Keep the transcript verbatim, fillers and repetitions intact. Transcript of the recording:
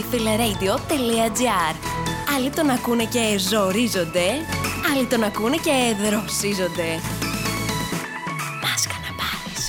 myfileradio τελεία gr. Άλλοι τον ακούνε και ζορίζονται, άλλοι τον ακούνε και δροσίζονται.